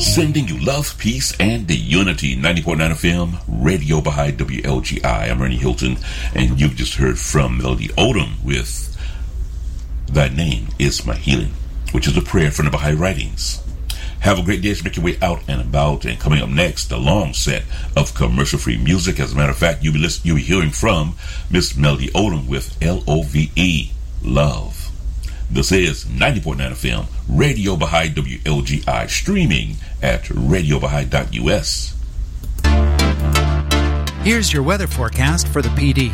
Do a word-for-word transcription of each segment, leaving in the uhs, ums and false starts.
Sending you love, peace, and the unity. ninety point nine F M, Radio Baha'i W L G I. I'm Ernie Hilton, and you've just heard from Melody Odom with Thy Name is My Healing, which is a prayer from the Baha'i Writings. Have a great day as you make your way out and about. And coming up next, a long set of commercial-free music. As a matter of fact, you'll be, listening, you'll be hearing from Miss Melody Odom with L O V E, Love. This is ninety point nine F M, Radio Baha'i W L G I, streaming at radio baha'i dot u s. Here's your weather forecast for the P D.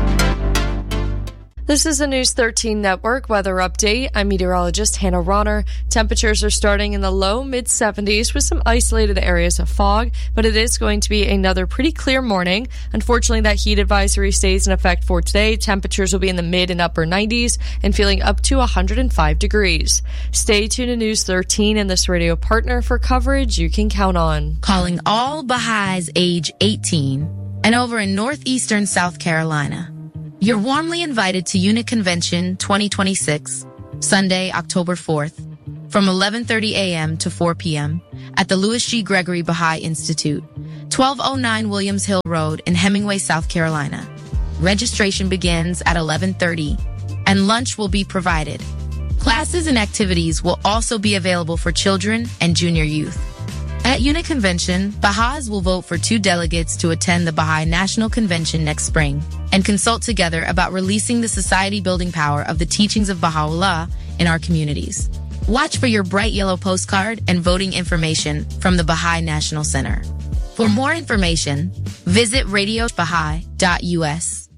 This is the News thirteen Network weather update. I'm meteorologist Hannah Ronner. Temperatures are starting in the low mid seventies with some isolated areas of fog, but it is going to be another pretty clear morning. Unfortunately, that heat advisory stays in effect for today. Temperatures will be in the mid and upper nineties and feeling up to one hundred five degrees. Stay tuned to News thirteen and this radio partner for coverage you can count on. Calling all Baha'is age eighteen and over in northeastern South Carolina. You're warmly invited to Unit Convention twenty twenty-six, Sunday, October fourth, from eleven thirty a.m. to four p.m. at the Louis G. Gregory Baha'i Institute, twelve oh nine Williams Hill Road in Hemingway, South Carolina. Registration begins at eleven thirty, and lunch will be provided. Classes and activities will also be available for children and junior youth. At Unit Convention, Baha'is will vote for two delegates to attend the Baha'i National Convention next spring and consult together about releasing the society-building power of the teachings of Baha'u'llah in our communities. Watch for your bright yellow postcard and voting information from the Baha'i National Center. For more information, visit radio baha'i dot u s.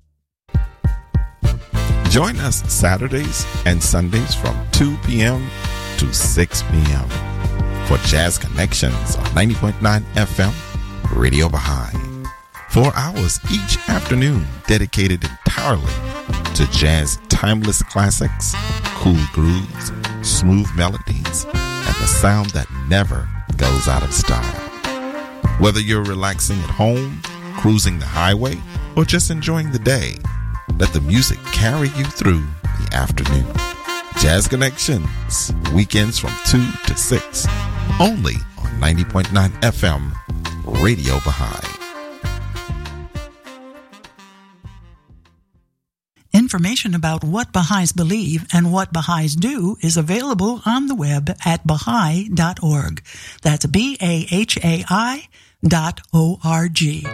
Join us Saturdays and Sundays from two p.m. to six p.m. for Jazz Connections on ninety point nine F M, Radio Baha'i. Four hours each afternoon dedicated entirely to jazz timeless classics, cool grooves, smooth melodies, and the sound that never goes out of style. Whether you're relaxing at home, cruising the highway, or just enjoying the day, let the music carry you through the afternoon. Jazz Connections, weekends from two to six, only on ninety point nine F M, Radio Baha'i. Information about what Baha'is believe and what Baha'is do is available on the web at baha'i dot org. That's B A H A I dot O R G.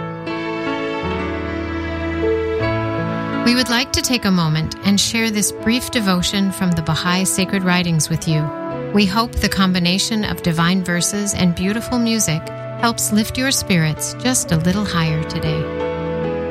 We would like to take a moment and share this brief devotion from the Baha'i Sacred Writings with you. We hope the combination of divine verses and beautiful music helps lift your spirits just a little higher today.